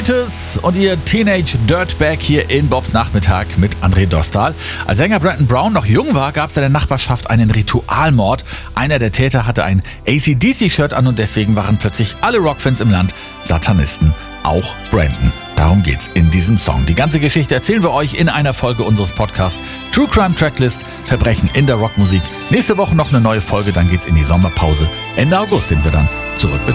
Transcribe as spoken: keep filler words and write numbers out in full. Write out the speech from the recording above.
Cletus und ihr Teenage Dirtbag hier in Bobs Nachmittag mit André Dostal. Als Sänger Brandon Brown noch jung war, gab es in der Nachbarschaft einen Ritualmord. Einer der Täter hatte ein A C D C-Shirt an und deswegen waren plötzlich alle Rockfans im Land Satanisten, auch Brandon. Darum geht's in diesem Song. Die ganze Geschichte erzählen wir euch in einer Folge unseres Podcasts True Crime Tracklist, Verbrechen in der Rockmusik. Nächste Woche noch eine neue Folge, dann geht's in die Sommerpause. Ende August sind wir dann zurück.